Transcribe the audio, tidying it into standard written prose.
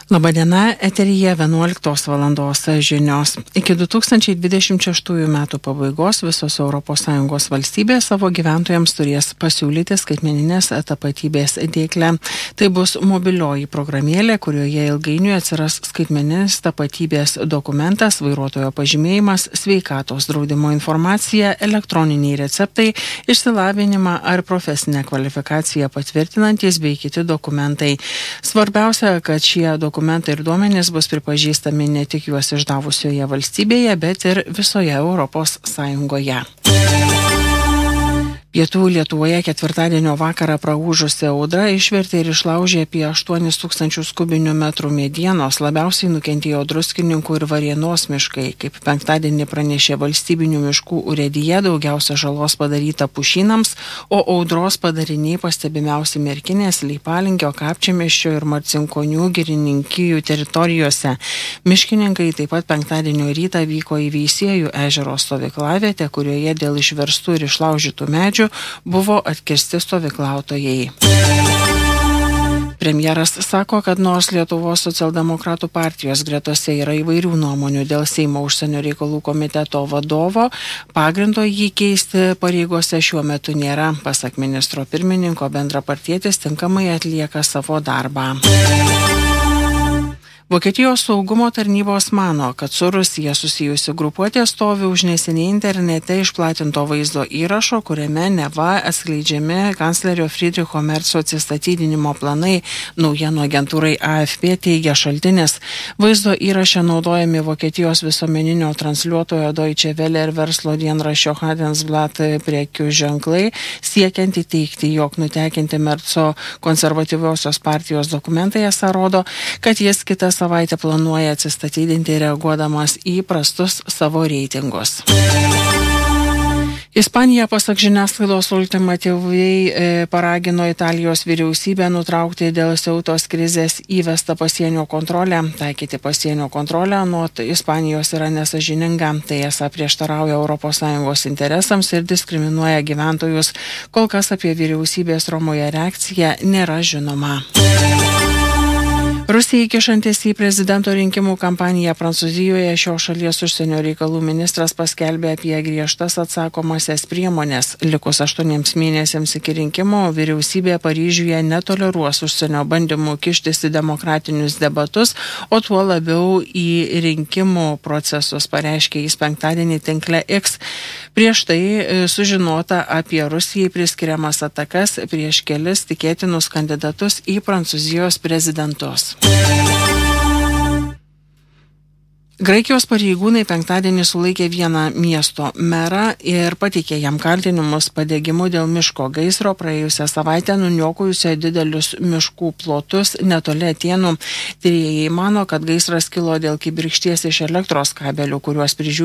Labadiena, eteryje 11 valandos žinios. Iki 2026 metų pabaigos visos ES valstybės savo gyventojams turės pasiūlyti skaitmeninės tapatybės dėklę. Tai bus mobilioji programėlė, kurioje ilgainiui atsiras skaitmeninis tapatybės dokumentas, vairuotojo pažymėjimas, sveikatos draudimo informacija, elektroniniai receptai, išsilavinimą ar profesinę kvalifikaciją patvirtinantis bei kiti dokumentai. Svarbiausia, kad šie dokumentai ir duomenys bus pripažįstami ne tik juos išdavusioje valstybėje, bet ir visoje Europos Sąjungoje. Pietų Lietuvoje ketvirtadienio vakarą praūžusi audra išvertė ir išlaužė apie 8000 kubinių metrų medienos, labiausiai nukentėjo Druskininkų ir Varėnos miškai. Kaip penktadienį pranešė valstybinių miškų urėdija, daugiausia žalos padaryta pušynams, o audros padariniai pastebimiausi Merkinės, Leipalingio, Kapčiamiesčio ir Marcinkonių girininkijų teritorijose. Miškininkai taip pat penktadienio rytą vyko į Veisiejų ežero stovyklavietę, kurioje dėl išverstų ir išlaužytų medžių buvo atkirsti stovyklautojai. Premjeras sako, kad nors Lietuvos socialdemokratų partijos gretose yra įvairių nuomonių dėl Seimo užsienio reikalų komiteto vadovo, pagrindo jį keisti pareigose šiuo metu nėra. Pasak ministro pirmininko, bendrapartietis tinkamai atlieka savo darbą. Vokietijos saugumo tarnybos mano, kad su Rusija susijusi grupuotė stovi už neseniai internete išplatinto vaizdo įrašo, kuriame neva atskleidžiami kanclerio Friedricho Merco atsistatydinimo planai. Naujienų agentūrai AFP teigia šaltinis. Vaizdo įraše naudojami Vokietijos visuomeninio transliuotojo Deutsche Welle ir verslo dienraščio Handelsblatt prekių ženklai, siekiant įteikti, jog nutekinti Merco konservatyviosios partijos dokumentai esą rodo, kad jis kitą savaitę planuoja atsistatydinti reaguodamas į prastus savo reitingus. Ispanija, pasak žiniasklaidos, ultimatyviai paragino Italijos vyriausybę nutraukti dėl siautos krizės įvestą pasienio kontrolę. Taikyti pasienio kontrolę anot Ispanijos yra nesąžininga. Tai esą prieštarauja ES interesams ir diskriminuoja gyventojus. Kol kas apie vyriausybės Romoje reakciją nėra žinoma. Rusijai kišantis į prezidento rinkimų kampaniją Prancūzijoje, šios šalies užsienio reikalų ministras paskelbė apie griežtas atsakomasias priemonės. Likus 8 mėnesiams iki rinkimų, vyriausybė Paryžiuje netoleruos užsienio bandymų kištis į demokratinius debatus, o tuo labiau į rinkimų procesus, pareiškė jis penktadienį tinkle X. Prieš tai sužinota apie Rusijai priskiriamas atakas prieš kelis tikėtinus kandidatus į Prancūzijos prezidentus. Graikijos pareigūnai penktadienį sulaikė vieną miesto merą ir pateikė jam kaltinimus padegimu dėl miško gaisro praėjusią savaitę nuniokojusio didelius miškų plotus netoli Atėnų. Tyrėjai mano, kad gaisras kilo dėl kibirkšties iš elektros kabelių, kuriuos prižiūri